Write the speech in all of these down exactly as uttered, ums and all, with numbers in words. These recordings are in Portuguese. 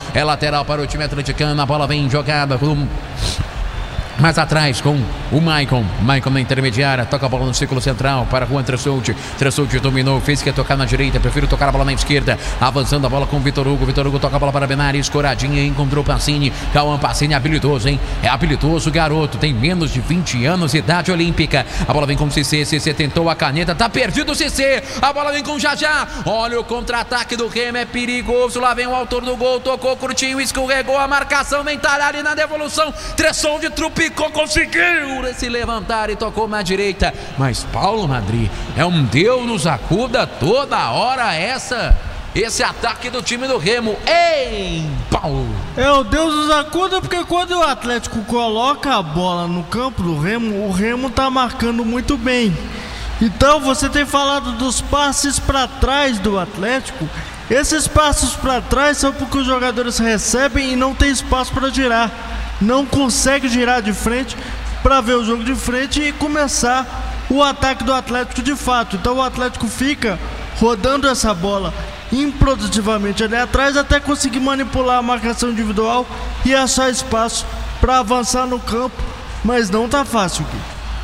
É lateral para o time atleticano. A bola vem jogada com... mais atrás com o Maicon. Maicon na intermediária, toca a bola no círculo central para Juan Tressoldi. Tressoldi dominou, fez que ia tocar na direita, prefiro tocar a bola na esquerda. Avançando a bola com o Vitor Hugo. Vitor Hugo toca a bola para Benares, escoradinha, encontrou Pacini. Cauã Pacini, habilidoso, hein? É habilidoso, garoto, tem menos de vinte anos, idade olímpica. A bola vem com o Cissé, Cissé tentou a caneta, tá perdido o Cissé. A bola vem com o Jajá. Olha o contra-ataque do Remo, é perigoso. Lá vem o autor do gol, tocou curtinho, escorregou a marcação, vem talhar ali na devolução. Tressoldi trupe conseguiu se levantar e tocou na direita, mas Paulo Madri, é um Deus nos acuda toda hora essa esse ataque do time do Remo, hein, Paulo? É, o Deus nos acuda porque quando o Atlético coloca a bola no campo do Remo, o Remo tá marcando muito bem. Então você tem falado dos passes para trás do Atlético. Esses passos para trás são porque os jogadores recebem e não tem espaço para girar. Não consegue girar de frente para ver o jogo de frente e começar o ataque do Atlético de fato. Então o Atlético fica rodando essa bola improdutivamente ali atrás até conseguir manipular a marcação individual e achar espaço para avançar no campo, mas não tá fácil, Gui.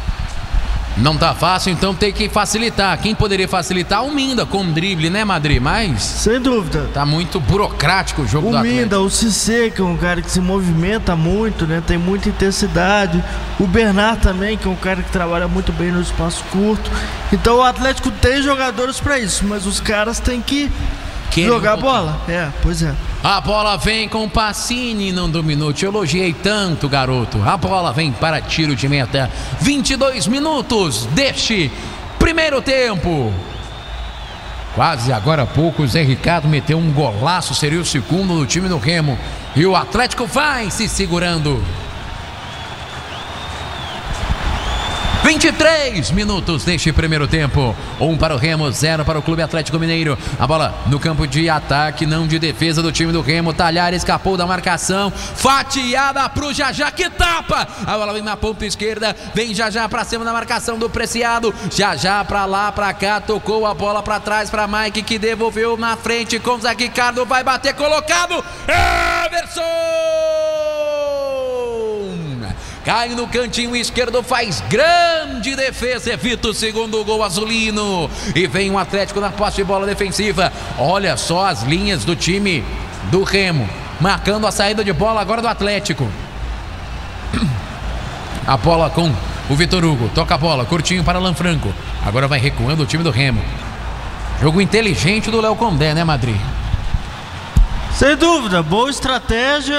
Não tá fácil, então tem que facilitar. Quem poderia facilitar? O Minda com drible, né, Madri? Mas... sem dúvida. Tá muito burocrático o jogo o do Atlético. O Minda, o Cissé, que é um cara que se movimenta muito, né? Tem muita intensidade. O Bernard também, que é um cara que trabalha muito bem no espaço curto. Então o Atlético tem jogadores para isso, mas os caras têm que Quem jogar um bola. É, pois é. A bola vem com Pacini, não dominou, te elogiei tanto, garoto. A bola vem para tiro de meta. vinte e dois minutos deste primeiro tempo. Quase agora há pouco o Zé Ricardo meteu um golaço, seria o segundo no time do Remo. E o Atlético vai se segurando. vinte e três minutos deste primeiro tempo. Um para o Remo, zero para o Clube Atlético Mineiro. A bola no campo de ataque, não de defesa do time do Remo. Talhar escapou da marcação. Fatiada pro Jajá, que tapa! A bola vem na ponta esquerda. Vem Jajá pra cima da marcação do Preciado. Jajá pra lá, pra cá. Tocou a bola pra trás pra Mike, que devolveu na frente com Zé Ricardo. Vai bater, colocado. Everson! Cai no cantinho esquerdo, faz grande defesa, evita o segundo gol azulino. E vem o Atlético na posse de bola defensiva. Olha só as linhas do time do Remo, marcando a saída de bola agora do Atlético. A bola com o Vitor Hugo, toca a bola, curtinho para Alan Franco. Agora vai recuando o time do Remo. Jogo inteligente do Léo Condé, né, Madri? Sem dúvida, boa estratégia,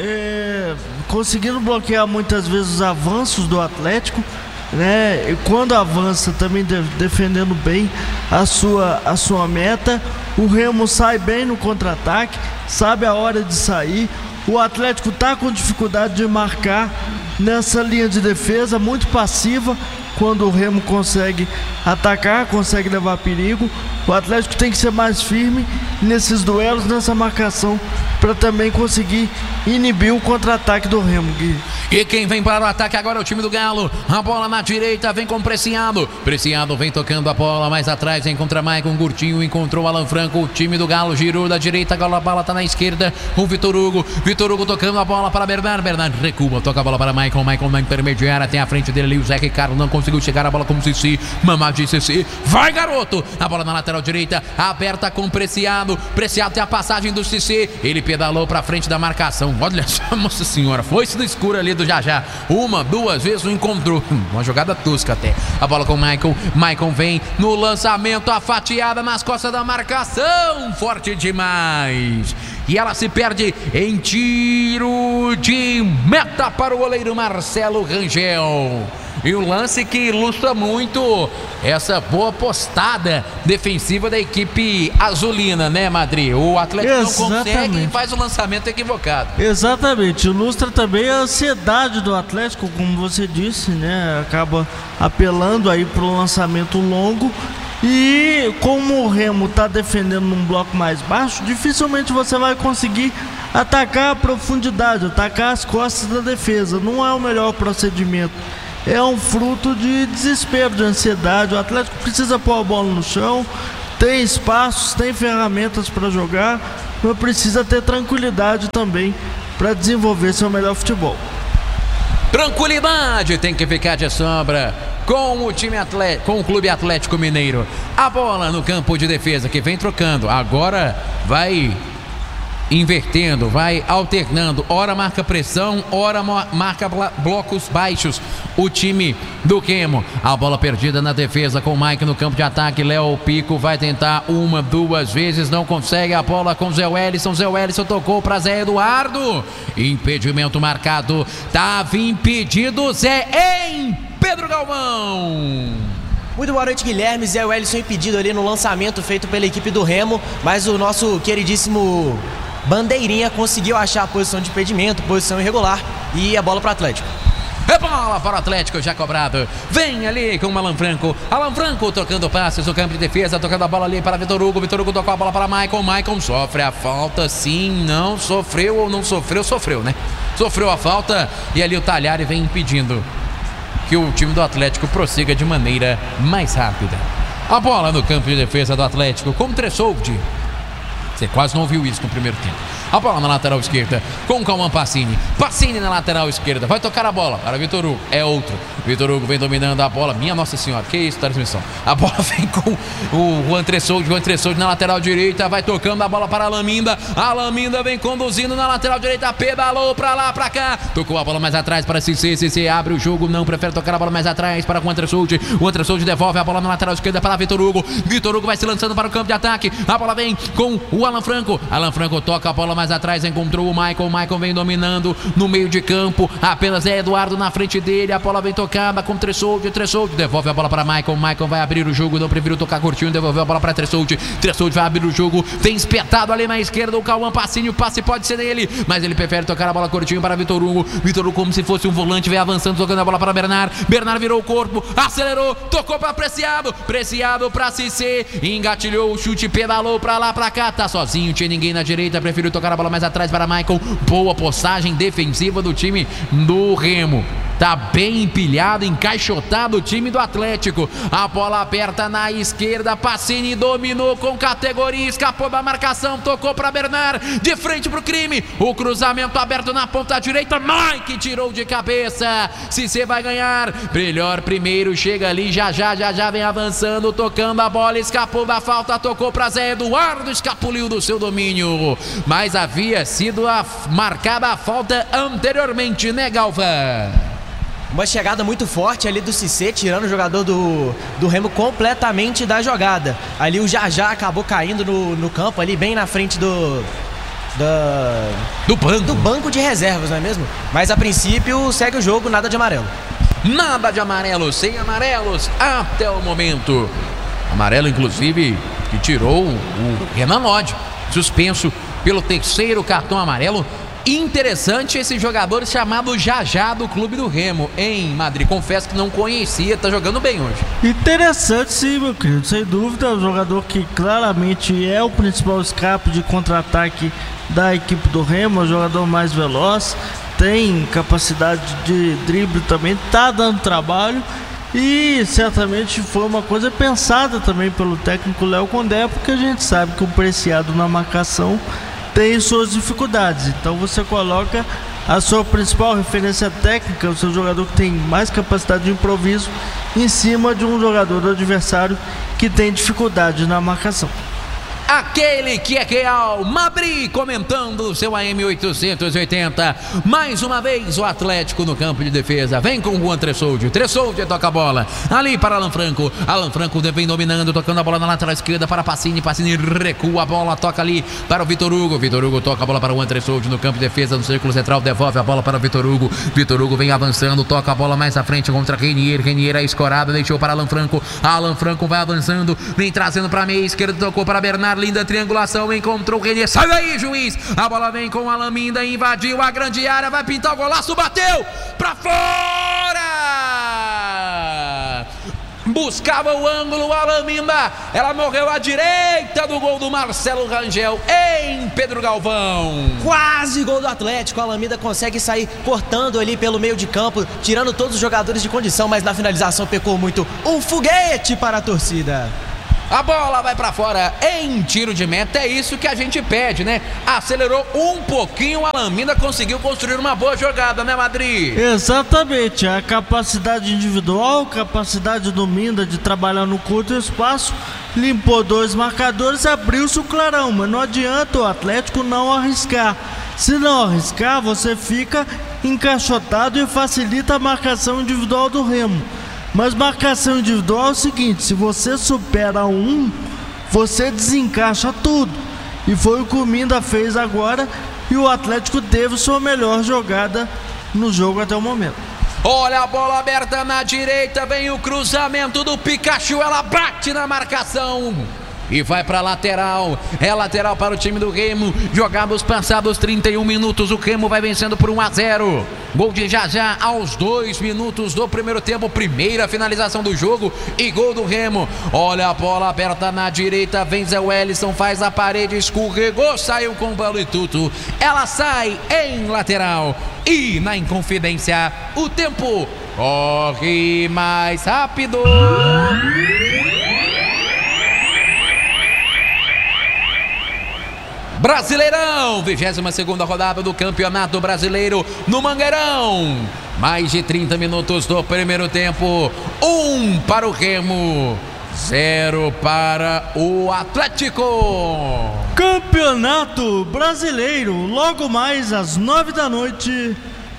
é, conseguindo bloquear muitas vezes os avanços do Atlético, né? E quando avança também de, defendendo bem a sua, a sua meta. O Remo sai bem no contra-ataque, sabe a hora de sair. O Atlético está com dificuldade de marcar nessa linha de defesa, muito passiva. Quando o Remo consegue atacar, consegue levar perigo, o Atlético tem que ser mais firme nesses duelos, nessa marcação, para também conseguir inibir o contra-ataque do Remo, Gui. E quem vem para o ataque agora é o time do Galo. A bola na direita vem com o Preciado. Preciado vem tocando a bola mais atrás, encontra Maicon, Curtinho, encontrou Alan Franco. O time do Galo girou da direita, agora a bola está na esquerda. O Vitor Hugo, Vitor Hugo tocando a bola para Bernard. Bernard recua, toca a bola para Maicon. Maicon na intermediária, tem à frente dele ali o Zé Ricardo, não conseguiu chegar a bola com o Cissé. Mamá de Cissé, vai garoto! A bola na lateral direita, aberta com Preciado. Preciado tem a passagem do Cissé, ele pedalou para frente da marcação. Olha só, nossa senhora, foi-se no escuro ali do Jajá. Uma, duas vezes não encontrou. Uma jogada tosca até. A bola com o Maicon. Maicon vem no lançamento, a fatiada nas costas da marcação. Forte demais. E ela se perde em tiro de meta para o goleiro Marcelo Rangel. E um lance que ilustra muito essa boa postada defensiva da equipe azulina, né, Madri? O Atlético Exatamente. não consegue e faz o lançamento equivocado. Exatamente, ilustra também a ansiedade do Atlético, como você disse, né? Acaba apelando aí para o lançamento longo. E como o Remo está defendendo num bloco mais baixo, dificilmente você vai conseguir atacar a profundidade, atacar as costas da defesa. Não é o melhor procedimento. É um fruto de desespero, de ansiedade. O Atlético precisa pôr a bola no chão, tem espaços, tem ferramentas para jogar, mas precisa ter tranquilidade também para desenvolver seu melhor futebol. Tranquilidade tem que ficar de sobra com o time atlético, com o Clube Atlético Mineiro. A bola no campo de defesa que vem trocando. Agora vai invertendo, vai alternando. Ora marca pressão, ora marca blocos baixos. O time do Remo. A bola perdida na defesa com o Mike no campo de ataque. Léo Pico vai tentar uma, duas vezes, não consegue. A bola com Zé Wellison. Zé Wellison tocou para Zé Eduardo. Impedimento marcado. Tava impedido Zé em Pedro Galvão. Muito boa noite, Guilherme. Zé Wellison impedido ali no lançamento feito pela equipe do Remo, mas o nosso queridíssimo Bandeirinha conseguiu achar a posição de impedimento, posição irregular, e a bola para o Atlético. É bola para o Atlético, já cobrado. Vem ali com o Alan Franco. Alan Franco tocando passes no campo de defesa, tocando a bola ali para Vitor Hugo. Vitor Hugo tocou a bola para Maicon. Maicon sofre a falta, sim, não sofreu ou não sofreu, sofreu, né? Sofreu a falta e ali o Talhari vem impedindo que o time do Atlético prossiga de maneira mais rápida. A bola no campo de defesa do Atlético com Tressoldi. Você quase não ouviu isso no primeiro tempo. A bola na lateral esquerda com o Cauã Pacini. Pacini na lateral esquerda. Vai tocar a bola para Vitor Hugo. É outro. Vitor Hugo vem dominando a bola. Minha Nossa Senhora, que isso, transmissão. A bola vem com o Juan Tressoldi. Juan Tressoldi na lateral direita. Vai tocando a bola para a Alaminda. A Alaminda vem conduzindo na lateral direita. Pedalou para lá, para cá. Tocou a bola mais atrás para Cissé. Cissé abre o jogo. Não prefere tocar a bola mais atrás para o Juan Tressoldi. O Juan Tressoldi devolve a bola na lateral esquerda para Vitor Hugo. Vitor Hugo vai se lançando para o campo de ataque. A bola vem com o Alan Franco. Alan Franco toca a bola mais atrás. Encontrou o Maicon. O Maicon vem dominando no meio de campo. Apenas é Eduardo na frente dele. A bola vem tocada com Tressoldi. Tressoldi devolve a bola para Maicon. Maicon vai abrir o jogo. Não preferiu tocar curtinho. Devolveu a bola para Tressoldi. Tressoldi vai abrir o jogo. Vem espetado ali na esquerda o Cauã Pacini. O passe pode ser dele, mas ele prefere tocar a bola curtinho para Vitor Hugo. Vitor Hugo como se fosse um volante. Vem avançando, tocando a bola para Bernard. Bernard virou o corpo. Acelerou. Tocou para Preciado. Preciado para Cissé. Engatilhou o chute. Pedalou para lá, para cá. Tá sozinho. Tinha ninguém na direita. Preferiu tocar a bola mais atrás para Maicon. Boa postagem defensiva do time do Remo. Tá bem empilhado, encaixotado o time do Atlético. A bola aperta na esquerda. Pacini dominou com categoria. Escapou da marcação. Tocou para Bernard. De frente pro crime. O cruzamento aberto na ponta direita. Mike tirou de cabeça. Cissé vai ganhar. Melhor primeiro. Chega ali. Já já, já já vem avançando. Tocando a bola. Escapou da falta. Tocou para Zé Eduardo. Escapuliu do seu domínio. Mas havia sido a, marcada a falta anteriormente, né, Galvão? Uma chegada muito forte ali do Cissé, tirando o jogador do, do Remo completamente da jogada. Ali o Jajá acabou caindo no, no campo, ali bem na frente do... Da, do banco. Do banco de reservas, não é mesmo? Mas a princípio segue o jogo, nada de amarelo. Nada de amarelo, sem amarelos até o momento. Amarelo, inclusive, que tirou o Renan Lodge, suspenso pelo terceiro cartão amarelo. Interessante esse jogador chamado Jajá do Clube do Remo, em Madrid. Confesso que não conhecia, tá jogando bem hoje. Interessante, sim, meu querido. Sem dúvida, é um jogador que claramente é o principal escape de contra-ataque da equipe do Remo, é o jogador mais veloz, tem capacidade de drible também, tá dando trabalho. E certamente foi uma coisa pensada também pelo técnico Léo Condé, porque a gente sabe que o Preciado na marcação tem suas dificuldades. Então você coloca a sua principal referência técnica, o seu jogador que tem mais capacidade de improviso, em cima de um jogador do adversário que tem dificuldade na marcação. Aquele que é real, Mabri comentando o seu A M oitocentos e oitenta. Mais uma vez o Atlético no campo de defesa. Vem com o Juan Tressoldi. Tressoldi toca a bola. Ali para Alan Franco. Alan Franco vem dominando, tocando a bola na lateral esquerda para Pacini. Pacini recua a bola, toca ali para o Vitor Hugo. Vitor Hugo toca a bola para o Juan Tressoldi no campo de defesa, no círculo central. Devolve a bola para o Vitor Hugo. Vitor Hugo vem avançando, toca a bola mais à frente contra Renier. Renier é escorado, deixou para Alan Franco. Alan Franco vai avançando, vem trazendo para a meia esquerda, tocou para Bernard. Linda triangulação, encontrou o Renier. Sai daí, juiz! A bola vem com a Alaminda, invadiu a grande área, vai pintar o golaço, bateu pra fora! Buscava o ângulo, a Alaminda, ela morreu à direita do gol do Marcelo Rangel em Pedro Galvão. Quase gol do Atlético, a Alaminda consegue sair cortando ali pelo meio de campo, tirando todos os jogadores de condição, mas na finalização pecou muito. Um foguete para a torcida. A bola vai pra fora em tiro de meta, é isso que a gente pede, né? Acelerou um pouquinho, o Alan Minda conseguiu construir uma boa jogada, né, Madrid? Exatamente, a capacidade individual, capacidade do Minda de trabalhar no curto espaço, limpou dois marcadores, abriu-se o clarão, mas não adianta o Atlético não arriscar. Se não arriscar, você fica encaixotado e facilita a marcação individual do Remo. Mas marcação individual é o seguinte: se você supera um, você desencaixa tudo. E foi o que o Minda fez agora. E o Atlético teve sua melhor jogada no jogo até o momento. Olha a bola aberta na direita, vem o cruzamento do Pikachu, ela bate na marcação e vai para lateral. É lateral para o time do Remo. Jogados passados trinta e um minutos, o Remo vai vencendo por um a zero. Gol de Jajá aos dois minutos do primeiro tempo, primeira finalização do jogo e gol do Remo. Olha a bola aberta na direita, vem Zé Wellison, faz a parede, escorregou, saiu com bola e tudo. Ela sai em lateral e na Inconfidência o tempo corre mais rápido. Brasileirão, vigésima segunda rodada do Campeonato Brasileiro no Mangueirão. Mais de trinta minutos do primeiro tempo. Um para o Remo, zero para o Atlético. Campeonato Brasileiro, logo mais às nove da noite,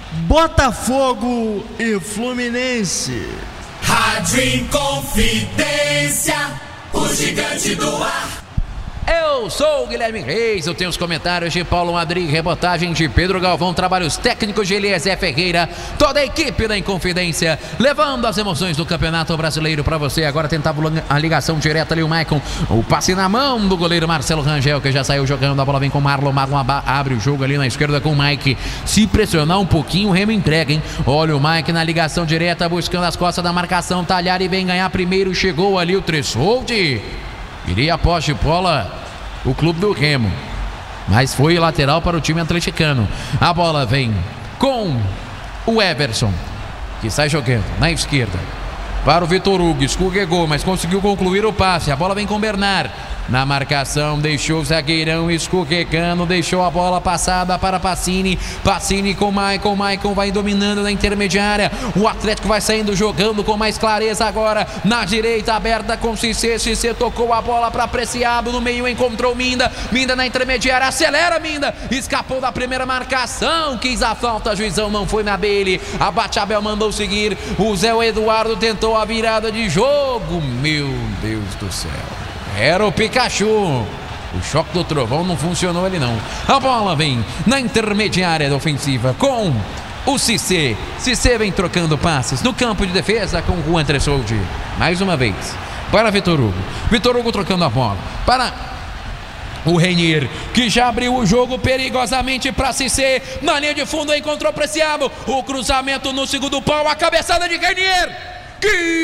Botafogo e Fluminense. Rádio Inconfidência, o gigante do ar. Eu sou o Guilherme Reis, eu tenho os comentários de Paulo Madrid, reportagem de Pedro Galvão, trabalhos técnicos de Eliezer Ferreira, toda a equipe da Inconfidência, levando as emoções do Campeonato Brasileiro para você. Agora tentava a ligação direta ali, o Maicon, o passe na mão do goleiro Marcelo Rangel, que já saiu jogando, a bola vem com o Marlon, Marlon abre o jogo ali na esquerda com o Mike, se pressionar um pouquinho o Remo entrega, hein? Olha o Mike na ligação direta, buscando as costas da marcação, talhar e vem ganhar primeiro, chegou ali o Tressoldi. Iria a posse de bola o clube do Remo, mas foi lateral para o time atleticano. A bola vem com o Everson, que sai jogando na esquerda para o Vitor Hugo, escorregou, mas conseguiu concluir o passe. A bola vem com o Bernard na marcação, deixou o zagueirão escorregando, deixou a bola passada para Pacini, Pacini com o Maicon, o Maicon vai dominando na intermediária, o Atlético vai saindo jogando com mais clareza agora, na direita aberta com Cissé, Cissé tocou a bola para Preciado, no meio encontrou Minda, Minda na intermediária, acelera Minda, escapou da primeira marcação, quis a falta, juizão não foi na dele, a Bachabel mandou seguir, o Zé Eduardo tentou a virada de jogo, meu Deus do céu. Era o Pikachu. O choque do trovão não funcionou ali não. A bola vem na intermediária da ofensiva com o Cissé. Cissé vem trocando passes no campo de defesa com o Juan Tressoldi. Mais uma vez para Vitor Hugo. Vitor Hugo trocando a bola para o Renier, que já abriu o jogo perigosamente para Cissé. Na linha de fundo encontrou Preciado. O cruzamento no segundo pau. A cabeçada de Renier. Que